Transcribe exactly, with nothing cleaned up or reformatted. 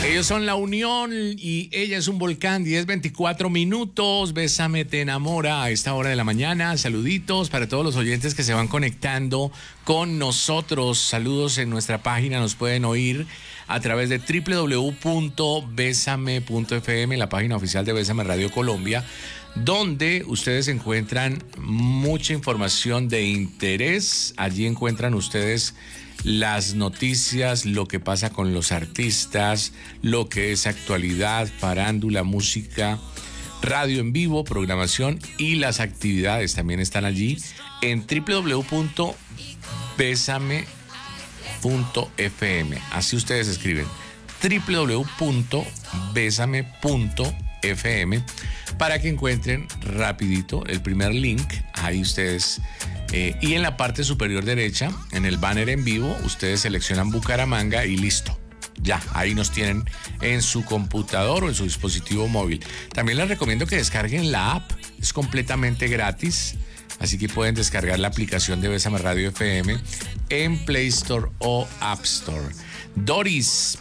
Ellos son La Unión y ella es un volcán. Diez veinticuatro minutos. Bésame, te enamora a esta hora de la mañana. Saluditos para todos los oyentes que se van conectando con nosotros. Saludos en nuestra página. Nos pueden oír a través de doble u doble u doble u punto besame punto efe eme, la página oficial de Bésame Radio Colombia, donde ustedes encuentran mucha información de interés. Allí encuentran ustedes las noticias, lo que pasa con los artistas, lo que es actualidad, farándula, música, radio en vivo, programación y las actividades también están allí en doble u doble u doble u punto besame punto efe eme. Así ustedes escriben doble u doble u doble u punto besame punto efe eme para que encuentren rapidito el primer link. Ahí ustedes eh, y en la parte superior derecha, en el banner en vivo, ustedes seleccionan Bucaramanga y listo. Ya, ahí nos tienen en su computador o en su dispositivo móvil. También les recomiendo que descarguen la app, es completamente gratis. Así que pueden descargar la aplicación de Bésame Radio F M en Play Store o App Store. Doris